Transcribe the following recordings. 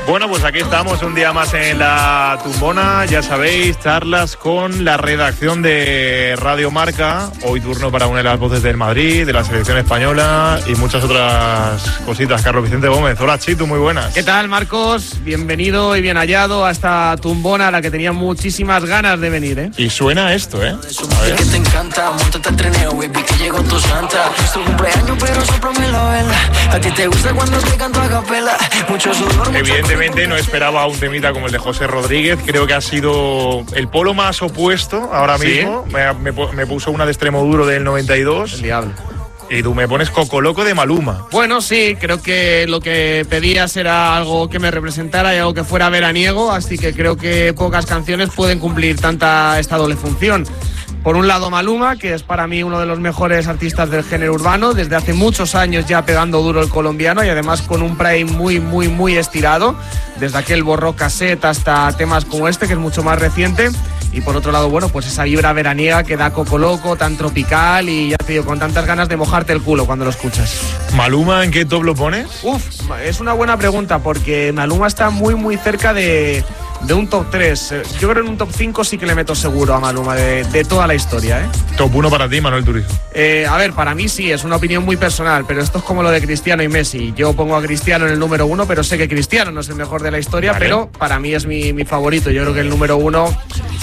Bueno, pues aquí estamos un día más en la Tumbona, ya sabéis, charlas con la redacción de Radio Marca, hoy turno para una de las voces del Madrid, de la selección española y muchas otras cositas. Carlos Vicente Gómez, hola Chitu, muy buenas. ¿Qué tal, Marcos? Bienvenido y bien hallado a esta Tumbona a la que tenía muchísimas ganas de venir, ¿eh? Y suena esto, ¿eh? A ver. Que te encanta, montate al trineo, baby, que llegó tu santa. Es tu cumpleaños, pero sóplame la vela. A ti te gusta cuando te canto a capela. Mucho sudor, evidentemente no esperaba un temita como el de José Rodríguez. Creo que ha sido el polo más opuesto ahora mismo. Me puso una de Extremoduro del 92. El diablo. Y tú me pones Coco Loco de Maluma. Bueno, sí, creo que lo que pedías era algo que me representara y algo que fuera veraniego, así que creo que pocas canciones pueden cumplir esta doble función. Por un lado Maluma, que es para mí uno de los mejores artistas del género urbano, desde hace muchos años ya pegando duro el colombiano y además con un prime muy estirado, desde aquel Borró Cassette hasta temas como este, que es mucho más reciente. Y por otro lado, bueno, pues esa vibra veraniega que da Coco Loco, tan tropical y ya te digo, con tantas ganas de mojarte el culo cuando lo escuchas. ¿Maluma en qué top lo pones? Es una buena pregunta porque Maluma está muy cerca de un top 3. Yo creo que en un top 5 sí que le meto seguro a Maluma de toda la historia, ¿eh? Top 1 para ti, Manuel Turizo. A ver, para mí sí, es una opinión muy personal, pero esto es como lo de Cristiano y Messi. Yo pongo a Cristiano en el número 1, pero sé que Cristiano no es el mejor de la historia, vale. Pero para mí es mi favorito. Yo creo que el número 1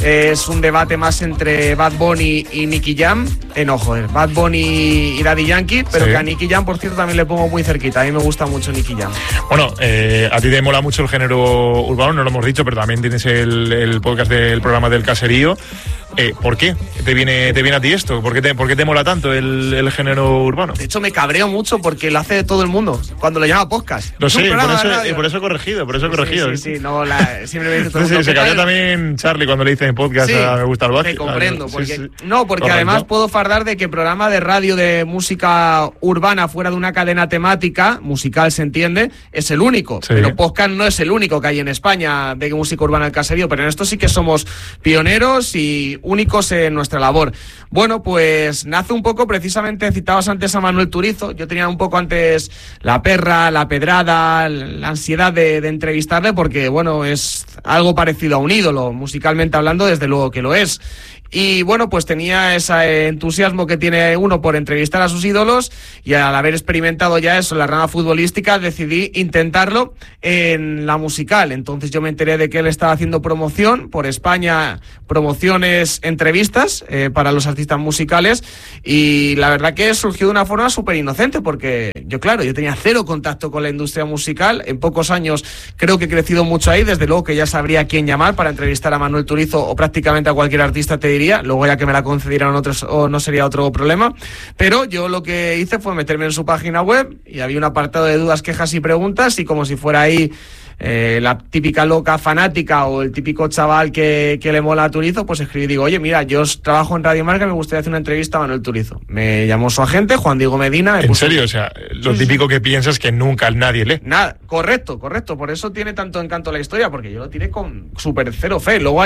es un debate más entre Bad Bunny y Nicky Jam. Bad Bunny y Daddy Yankee, pero sí. Que a Nicky Jam, por cierto, también le pongo muy cerquita. A mí me gusta mucho Nicky Jam. Bueno, a ti te mola mucho el género urbano, no lo hemos dicho, pero también tienes el podcast del programa del Caserío. ¿Por qué te viene a ti esto? ¿Por qué te mola tanto el género urbano? De hecho, me cabreo mucho porque lo hace todo el mundo cuando lo llama podcast. Lo sé, por eso he corregido. Sí, no, siempre me dice todo el mundo. Se cayó también Charlie cuando le dice en podcast a Me Gusta el Básquet. Te comprendo. Porque además puedo fardar de que programa de radio de música urbana fuera de una cadena temática, musical se entiende, es el único. Sí. Pero podcast no es el único que hay en España de música urbana el Caserío, pero en esto sí que somos pioneros y únicos en nuestra labor. Bueno, pues nace un poco, precisamente citabas antes a Manuel Turizo, yo tenía un poco antes la perra, la pedrada, la ansiedad de entrevistarle porque, bueno, es algo parecido a un ídolo, musicalmente hablando, desde luego que lo es. Y bueno, pues tenía ese entusiasmo que tiene uno por entrevistar a sus ídolos y al haber experimentado ya eso en la rama futbolística decidí intentarlo en la musical. Entonces yo me enteré de que él estaba haciendo promoción por España, promociones, entrevistas para los artistas musicales y la verdad que surgió de una forma súper inocente porque yo tenía cero contacto con la industria musical. En pocos años creo que he crecido mucho ahí, desde luego que ya sabría a quién llamar para entrevistar a Manuel Turizo o prácticamente a cualquier artista te diría, luego ya que me la concedieran otros o no sería otro problema, pero yo lo que hice fue meterme en su página web y había un apartado de dudas, quejas y preguntas y como si fuera ahí la típica loca fanática o el típico chaval que le mola a Turizo, pues escribí y digo, oye, mira, yo trabajo en Radio Marca y me gustaría hacer una entrevista a Manuel Turizo. Me llamó su agente, Juan Diego Medina. ¿En serio? O sea, lo típico que piensas que nunca nadie lee. Nada, correcto. Por eso tiene tanto encanto la historia, porque yo lo tiré con súper cero fe. Luego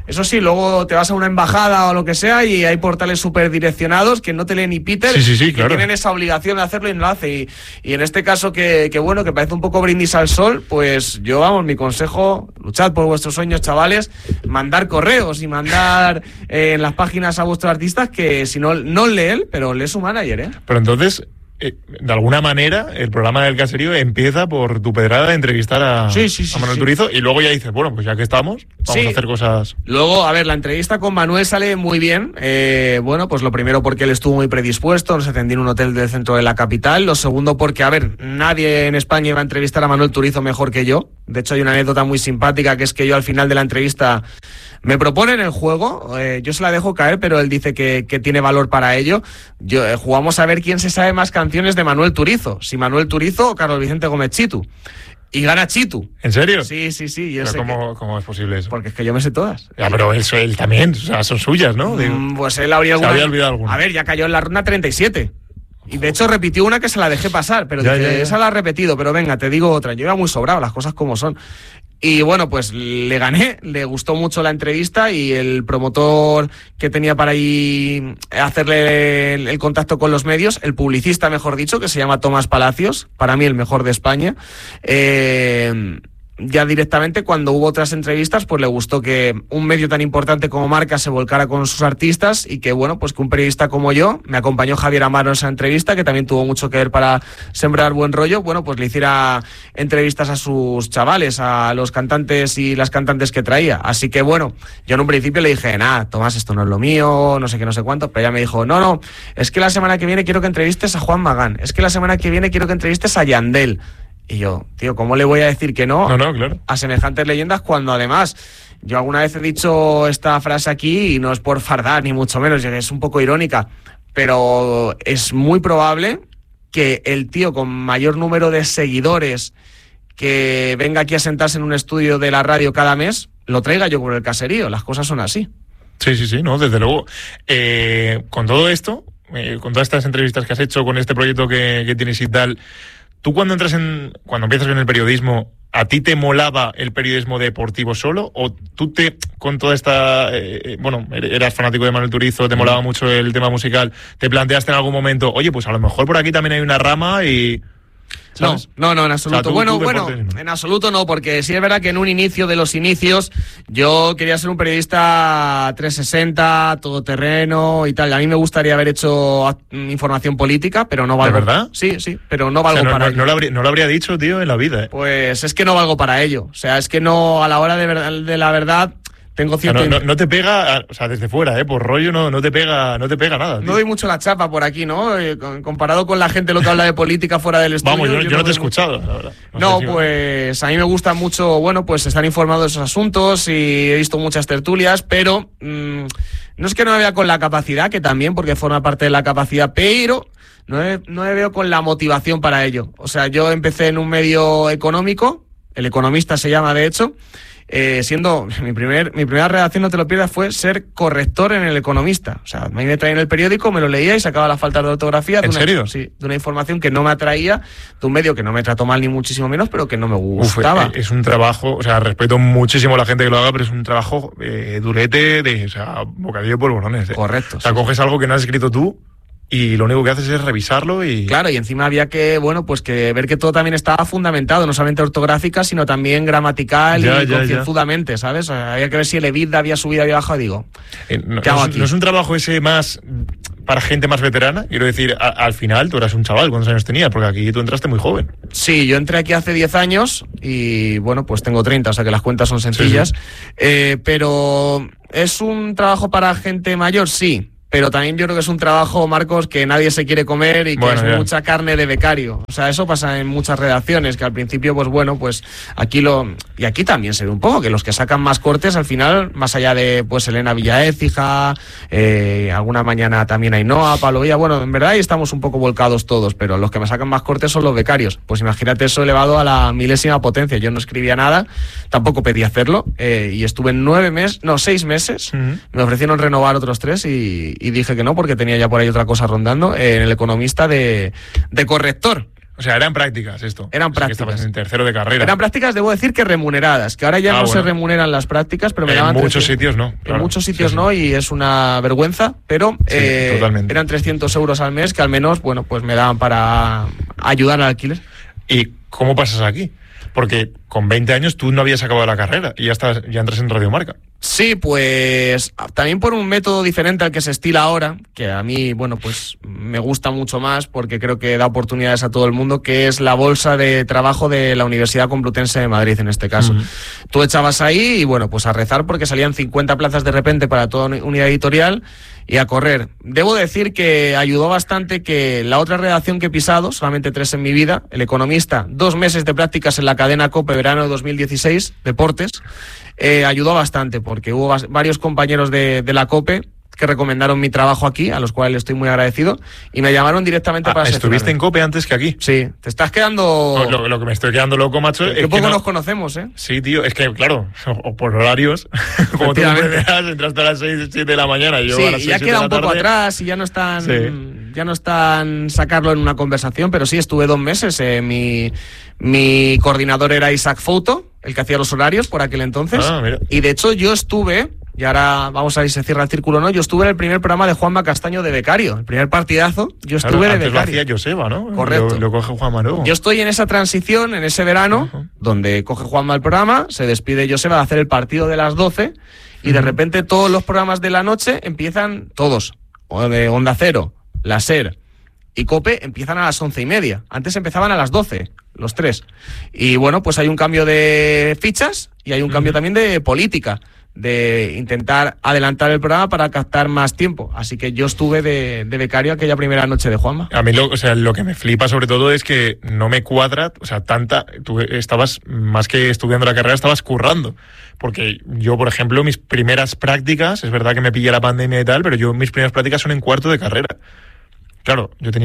luego te vas a una embajada o lo que sea y hay portales súper direccionados que no te lee ni Peter. Sí, claro. Que tienen esa obligación de hacerlo y no lo hace. Y en este caso que parece un poco brindis al sol, pues mi consejo, luchad por vuestros sueños, chavales, mandar correos y mandar en las páginas a vuestros artistas que si no lee él, pero lee su manager, ¿eh? Pero entonces, de alguna manera, el programa del Caserío empieza por tu pedrada de entrevistar a Manuel Turizo y luego ya dices, bueno, pues ya que estamos, vamos a hacer cosas. Luego, a ver, la entrevista con Manuel sale muy bien. Pues lo primero porque él estuvo muy predispuesto, nos atendió en un hotel del centro de la capital. Lo segundo porque, a ver, nadie en España iba a entrevistar a Manuel Turizo mejor que yo. De hecho, hay una anécdota muy simpática que es que yo al final de la entrevista me proponen el juego, yo se la dejo caer, pero él dice que tiene valor para ello. Jugamos a ver quién se sabe más canciones de Manuel Turizo, si Manuel Turizo o Carlos Vicente Gómez Chitu. Y gana Chitu. ¿En serio? Sí. ¿Cómo es posible eso? Porque es que yo me sé todas. Ya, pero él también, o sea, son suyas, ¿no? Pues él había olvidado alguna. A ver, ya cayó en la ronda 37. Y de hecho repitió una que se la dejé pasar, pero esa la ha repetido, pero venga, te digo otra. Yo iba muy sobrado, las cosas como son. Y bueno, pues le gané, le gustó mucho la entrevista y el promotor que tenía para ahí hacerle el contacto con los medios, el publicista, mejor dicho, que se llama Tomás Palacios, para mí el mejor de España, ya directamente cuando hubo otras entrevistas, pues le gustó que un medio tan importante como Marca se volcara con sus artistas y que, bueno, pues que un periodista como yo, me acompañó Javier Amaro en esa entrevista, que también tuvo mucho que ver para sembrar buen rollo, bueno, pues le hiciera entrevistas a sus chavales, a los cantantes y las cantantes que traía. Así que, bueno, yo en un principio le dije, Tomás, esto no es lo mío, no sé qué, no sé cuánto, pero ella me dijo, no, es que la semana que viene quiero que entrevistes a Juan Magán, es que la semana que viene quiero que entrevistes a Yandel. Y yo, tío, ¿cómo le voy a decir que no, claro, a semejantes leyendas cuando además yo alguna vez he dicho esta frase aquí y no es por fardar ni mucho menos, es un poco irónica, pero es muy probable que el tío con mayor número de seguidores que venga aquí a sentarse en un estudio de la radio cada mes lo traiga yo por el caserío, las cosas son así. Sí, no, desde luego. Con todo esto, con todas estas entrevistas que has hecho, con este proyecto que tienes y tal, ¿tú cuando empiezas en el periodismo, a ti te molaba el periodismo deportivo solo? ¿O tú con toda esta... eras fanático de Manuel Turizo, te molaba mucho el tema musical, te planteaste en algún momento, oye, pues a lo mejor por aquí también hay una rama y... ¿sabes? No, en absoluto. O sea, en absoluto no, porque sí es verdad que en un inicio de los inicios yo quería ser un periodista 360, todoterreno y tal. A mí me gustaría haber hecho información política, pero no valgo. ¿De verdad? Sí, pero no valgo para ello. No lo habría dicho, tío, en la vida. Pues es que no valgo para ello. O sea, es que no, a la hora de la verdad... Tengo cierto... No te pega, o sea, desde fuera, por rollo no te pega nada, tío. No doy mucho la chapa por aquí, ¿no? Comparado con la gente lo que habla de política fuera del estudio. Vamos, yo no te he escuchado, la verdad. Pues a mí me gusta mucho, bueno, pues estar informado de esos asuntos y he visto muchas tertulias, pero no es que no me vea con la capacidad, que también, porque forma parte de la capacidad, pero no me veo con la motivación para ello. O sea, yo empecé en un medio económico, El Economista se llama, de hecho, siendo mi primera redacción, no te lo pierdas, fue ser corrector en El Economista. O sea, a mí me traían el periódico, me lo leía y sacaba las faltas de ortografía. ¿En serio? Sí, de una información que no me atraía, de un medio que no me trató mal ni muchísimo menos, pero que no me gustaba. Es un trabajo, o sea, respeto muchísimo a la gente que lo haga, pero es un trabajo durete, bocadillo de polvorones. Correcto. O sea, coges algo que no has escrito tú y lo único que haces es revisarlo y... Claro, y encima había que, pues que ver que todo también estaba fundamentado, no solamente ortográfica, sino también gramatical y concienzudamente, ¿sabes? O sea, había que ver si el EBITDA había subido, había bajado, digo, ¿qué hago aquí? ¿No es un trabajo ese más para gente más veterana? Quiero decir, al final tú eras un chaval, ¿cuántos años tenías? Porque aquí tú entraste muy joven. Sí, yo entré aquí hace 10 años y, bueno, pues tengo 30, o sea que las cuentas son sencillas. Sí. Pero ¿es un trabajo para gente mayor? Sí. Pero también yo creo que es un trabajo, Marcos, que nadie se quiere comer y que es mucha carne de becario. O sea, eso pasa en muchas redacciones, que al principio, pues aquí y aquí también se ve un poco, que los que sacan más cortes, al final, más allá de, pues, Elena Villaécija, alguna mañana también Ainhoa, Pablo Villa, bueno, en verdad ahí estamos un poco volcados todos, pero los que me sacan más cortes son los becarios. Pues imagínate eso elevado a la milésima potencia. Yo no escribía nada, tampoco pedí hacerlo, y estuve 6 meses, me ofrecieron renovar otros 3 y dije que no, porque tenía ya por ahí otra cosa rondando en El Economista de corrector. O sea, eran prácticas esto. Eran prácticas. Que estabas en tercero de carrera. Eran prácticas, debo decir que remuneradas, que ahora ya no se remuneran las prácticas, pero me daban... En muchos sitios no. Claro. En muchos sitios no, y es una vergüenza, pero eran 300 euros al mes, que al menos, bueno, pues me daban para ayudar al alquiler. ¿Y cómo pasas aquí? Porque con 20 años tú no habías acabado la carrera y ya entras en Radio Marca. Sí, pues también por un método diferente al que se estila ahora, que a mí, bueno, pues me gusta mucho más porque creo que da oportunidades a todo el mundo, que es la bolsa de trabajo de la Universidad Complutense de Madrid, en este caso. Tú echabas ahí y, bueno, pues a rezar porque salían 50 plazas de repente para toda unidad editorial y a correr. Debo decir que ayudó bastante que la otra redacción que he pisado, solamente 3 en mi vida, El Economista, 2 meses de prácticas en la cadena COPE verano de 2016, deportes, ayudó bastante porque hubo varios compañeros de la COPE que recomendaron mi trabajo aquí, a los cuales estoy muy agradecido, y me llamaron directamente para ¿Estuviste en COPE antes que aquí? Sí, te estás quedando... Lo que me estoy quedando loco, macho, es que poco nos conocemos, ¿eh? Sí, tío, es que, claro, o por horarios, como tú comprenderás, entraste a las 6, 7 de la mañana, y yo a las 6, ya queda un poco atrás y ya no están... Sí. Ya no están sacarlo en una conversación, pero sí, estuve 2 meses. Mi coordinador era Isaac Fouto, el que hacía los horarios por aquel entonces. Mira. Y de hecho yo estuve y ahora vamos a ver si se cierra el círculo o no. Yo estuve en el primer programa de Juanma Castaño de becario, el primer partidazo, yo estuve de becario. Lo hacía Joseba, ¿no? Correcto. Lo coge Juanma luego. Yo estoy en esa transición, en ese verano, donde coge Juanma el programa, se despide Joseba de hacer el partido de las 12 y de repente todos los programas de la noche empiezan, todos, de Onda Cero, La SER y COPE, empiezan a las 11:30. Antes empezaban a las 12, los tres. Y bueno, pues hay un cambio de fichas y hay un cambio también de política, de intentar adelantar el programa para captar más tiempo. Así que yo estuve de becario aquella primera noche de Juanma. A mí lo que me flipa sobre todo es que no me cuadra, tú estabas, más que estudiando la carrera, estabas currando. Porque yo, por ejemplo, mis primeras prácticas, es verdad que me pillé la pandemia y tal, pero mis primeras prácticas son en cuarto de carrera. Claro, yo tenía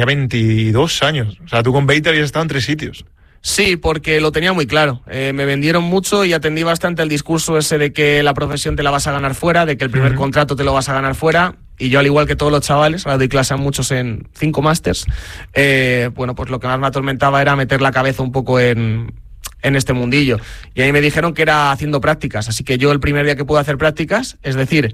22 años. O sea, tú con 20 habías estado en 3 sitios. Sí, porque lo tenía muy claro. Me vendieron mucho y atendí bastante el discurso ese de que la profesión te la vas a ganar fuera, de que el primer contrato te lo vas a ganar fuera. Y yo, al igual que todos los chavales, ahora doy clase a muchos en 5 másters, bueno, pues lo que más me atormentaba era meter la cabeza un poco en este mundillo. Y ahí me dijeron que era haciendo prácticas. Así que yo el primer día que pude hacer prácticas, es decir,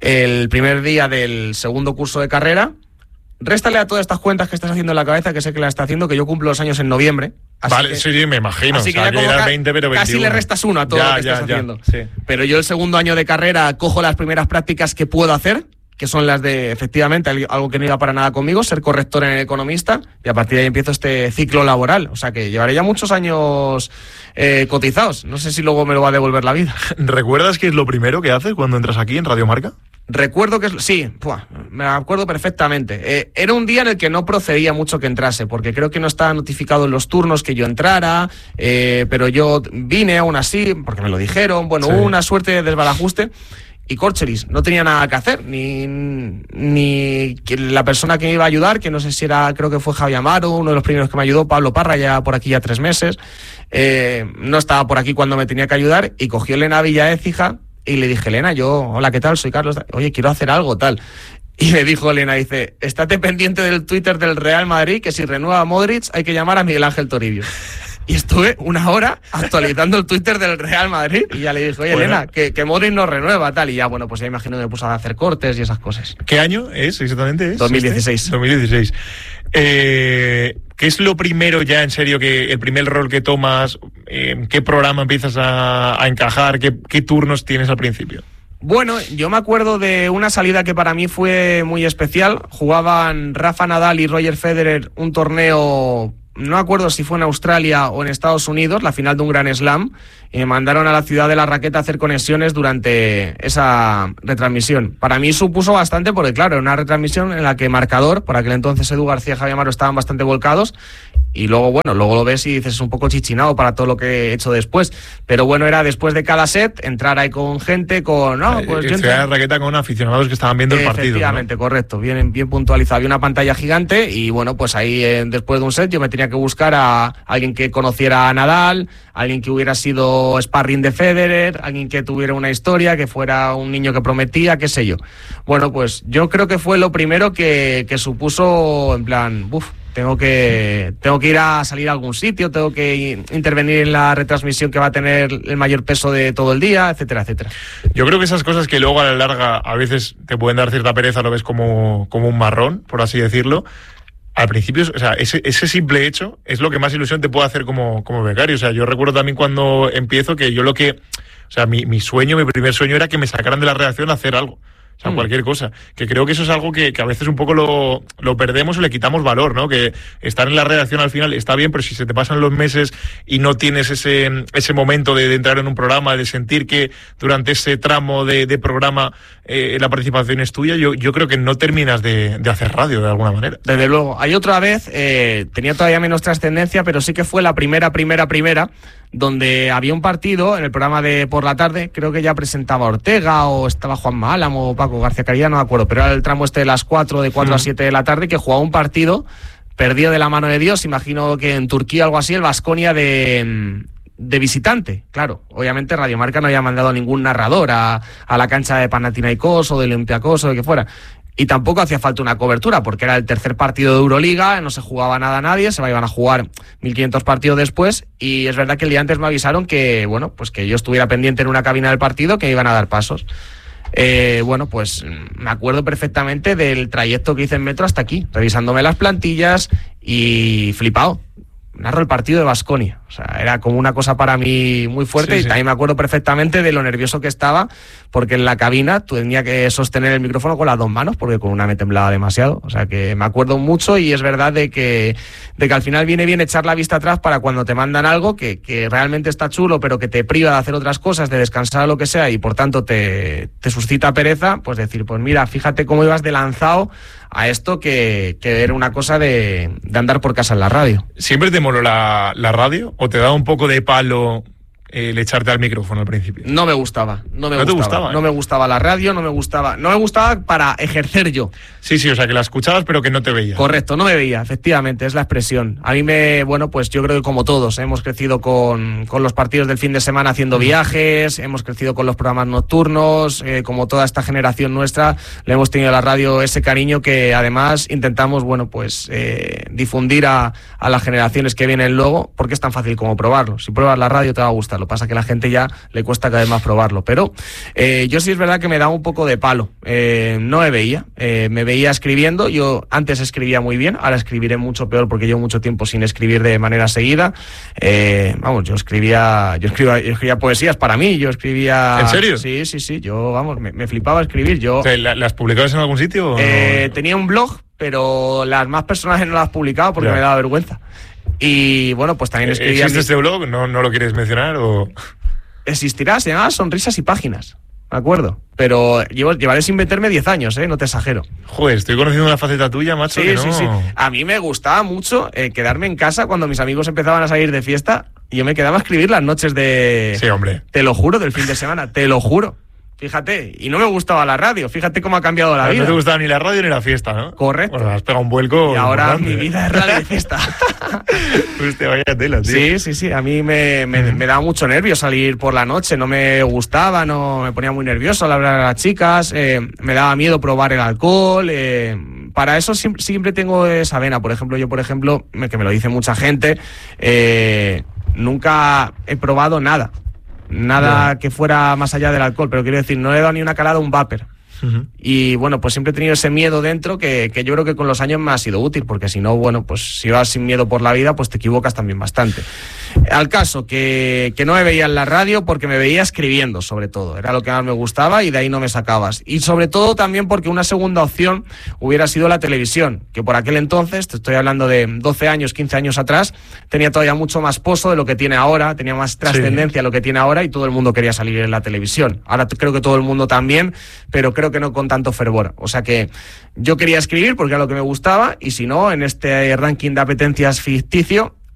el primer día del segundo curso de carrera, réstale a todas estas cuentas que estás haciendo en la cabeza, que sé que la está haciendo, que yo cumplo los años en noviembre. Vale, sí, me imagino. Así que, o sea, que era 20, pero 21. Casi le restas 1 a todo lo que estás haciendo. Sí. Pero yo el segundo año de carrera cojo las primeras prácticas que puedo hacer, que son las de, efectivamente, algo que no iba para nada conmigo, ser corrector en El Economista, y a partir de ahí empiezo este ciclo laboral. O sea que llevaré ya muchos años cotizados. No sé si luego me lo va a devolver la vida. ¿Recuerdas qué es lo primero que haces cuando entras aquí en Radio Marca? Recuerdo que sí, me acuerdo perfectamente. Era un día en el que no procedía mucho que entrase, porque creo que no estaba notificado en los turnos que yo entrara, pero yo vine aún así, porque me lo dijeron. Bueno, hubo una suerte de desbarajuste. Y Corchelis no tenía nada que hacer, ni la persona que me iba a ayudar, que no sé si era, creo que fue Javi Amaro, uno de los primeros que me ayudó, Pablo Parra, ya por aquí ya 3 meses, no estaba por aquí cuando me tenía que ayudar, y cogió Elena Villaécija, y le dije, Elena, hola, ¿qué tal? Soy Carlos, oye, quiero hacer algo, tal. Y me dijo Elena, dice, estate pendiente del Twitter del Real Madrid, que si renueva a Modric hay que llamar a Miguel Ángel Toribio. Y estuve 1 hora actualizando el Twitter del Real Madrid y ya le dije, oye, Elena, que Modric no renueva, tal. Y ya, bueno, pues ya imagino que me puse a hacer cortes y esas cosas. ¿Qué año es exactamente? 2016. 2016. ¿Qué es lo primero ya, en serio, el primer rol que tomas? ¿Qué programa empiezas a encajar? ¿Qué turnos tienes al principio? Bueno, yo me acuerdo de una salida que para mí fue muy especial. Jugaban Rafa Nadal y Roger Federer un torneo, no me acuerdo si fue en Australia o en Estados Unidos, la final de un Grand Slam, y me mandaron a la ciudad de la raqueta a hacer conexiones durante esa retransmisión. Para mí supuso bastante porque, claro, era una retransmisión en la que Marcador, por aquel entonces Edu García y Javier Amaro estaban bastante volcados, y luego lo ves y dices, es un poco chichinado para todo lo que he hecho después. Pero bueno, era después de cada set, entrar ahí con gente, la raqueta con aficionados que estaban viendo el partido. Efectivamente, ¿no? Correcto, bien puntualizado. Había una pantalla gigante y bueno, pues ahí después de un set yo me tenía que buscar a alguien que conociera a Nadal, alguien que hubiera sido sparring de Federer, alguien que tuviera una historia, que fuera un niño que prometía, qué sé yo. Bueno, pues yo creo que fue lo primero que supuso, en plan, tengo que ir a salir a algún sitio, tengo que intervenir en la retransmisión que va a tener el mayor peso de todo el día, etcétera, etcétera. Yo creo que esas cosas que luego a la larga a veces te pueden dar cierta pereza, lo ves como un marrón, por así decirlo. Al principio, o sea, ese simple hecho es lo que más ilusión te puede hacer como becario. O sea, yo recuerdo también cuando empiezo que yo mi sueño, mi primer sueño era que me sacaran de la redacción a hacer algo. O sea, cualquier cosa. Que creo que eso es algo que a veces un poco lo perdemos o le quitamos valor, ¿no? Que estar en la redacción al final está bien, pero si se te pasan los meses y no tienes ese momento de entrar en un programa, de sentir que durante ese tramo de programa la participación es tuya, yo creo que no terminas de hacer radio de alguna manera. Desde luego. Hay otra vez, tenía todavía menos trascendencia, pero sí que fue la primera, donde había un partido en el programa de por la tarde, creo que ya presentaba Ortega o estaba Juanma Álamo o Paco García Caridad, no me acuerdo, pero era el tramo de las 4, de 4 a 7 de la tarde, que jugaba un partido perdido de la mano de Dios, imagino que en Turquía o algo así, el Baskonia de visitante. Claro, obviamente Radio Marca no había mandado ningún narrador a la cancha de Panathinaikos o de Olympiacos o de que fuera. Y tampoco hacía falta una cobertura, porque era el tercer partido de Euroliga, no se jugaba nada a nadie, se iban a jugar 1.500 partidos después, y es verdad que el día antes me avisaron que, bueno, pues que yo estuviera pendiente en una cabina del partido, que iban a dar pasos. bueno, pues me acuerdo perfectamente del trayecto que hice en metro hasta aquí, revisándome las plantillas y flipado. Narro el partido de Baskonia. O sea, era como una cosa para mí muy fuerte, y también me acuerdo perfectamente de lo nervioso que estaba, porque en la cabina tenía que sostener el micrófono con las 2 manos, porque con una me temblaba demasiado. O sea, que me acuerdo mucho, y es verdad de que al final viene bien echar la vista atrás para cuando te mandan algo que realmente está chulo, pero que te priva de hacer otras cosas, de descansar o lo que sea, y por tanto te suscita pereza, pues decir, pues mira, fíjate cómo ibas de lanzado a esto, que era una cosa de andar por casa en la radio. ¿Siempre te moló la radio o te daba un poco de palo el echarte al micrófono al principio? No me gustaba, no me gustaba la radio, no me gustaba para ejercer yo. Sí, o sea, que la escuchabas pero que no te veía. Correcto, no me veía, efectivamente, es la expresión. A mí pues yo creo que como todos, hemos crecido con los partidos del fin de semana haciendo viajes, hemos crecido con los programas nocturnos, como toda esta generación nuestra, le hemos tenido a la radio ese cariño que además intentamos, difundir a las generaciones que vienen luego, porque es tan fácil como probarlo. Si pruebas la radio te va a gustar. Lo que pasa es que a la gente ya le cuesta cada vez más probarlo, pero yo sí es verdad que me da un poco de palo. No me veía, me veía escribiendo. Yo antes escribía muy bien, ahora escribiré mucho peor porque llevo mucho tiempo sin escribir de manera seguida. Yo escribía poesías para mí, yo escribía... ¿En serio? Sí, yo, me flipaba escribir. Yo, o sea, ¿las publicabas en algún sitio? Tenía un blog, pero las más personajes no las publicaba porque me daba vergüenza. Y bueno, pues también escribía... ¿Existe este blog? ¿No lo quieres mencionar? ¿O? Existirá, se llama Sonrisas y Páginas, me acuerdo. Pero llevaré sin meterme 10 años, no te exagero. Joder, estoy conociendo una faceta tuya, macho. Sí. A mí me gustaba mucho quedarme en casa cuando mis amigos empezaban a salir de fiesta, y yo me quedaba a escribir las noches de... Sí, hombre. Te lo juro, del fin de semana, te lo juro. Fíjate, y no me gustaba la radio, fíjate cómo ha cambiado la vida. No te gustaba ni la radio ni la fiesta, ¿no? Correcto. Bueno, has pegado un vuelco. Y ahora mi vida es radio y fiesta. Hostia, vaya tela, tío. Sí, a mí me daba mucho nervio salir por la noche, no me gustaba, no me ponía muy nervioso al hablar a las chicas, me daba miedo probar el alcohol, para eso siempre tengo esa vena. Por ejemplo, que me lo dice mucha gente, nunca he probado nada que fuera más allá del alcohol, pero quiero decir, no he dado ni una calada a un vapor. Y bueno, pues siempre he tenido ese miedo dentro que yo creo que con los años me ha sido útil, porque si no, pues si vas sin miedo por la vida, pues te equivocas también bastante. Al caso, que no me veía en la radio porque me veía escribiendo, sobre todo. Era lo que más me gustaba y de ahí no me sacabas. Y sobre todo también porque una segunda opción hubiera sido la televisión, que por aquel entonces, te estoy hablando de 12 años, 15 años atrás, tenía todavía mucho más pozo de lo que tiene ahora, tenía más trascendencia de lo que tiene ahora, y todo el mundo quería salir en la televisión. Ahora creo que todo el mundo también, pero creo que no con tanto fervor. O sea que yo quería escribir porque era lo que me gustaba, y si no, en este ranking de apetencias ficticio,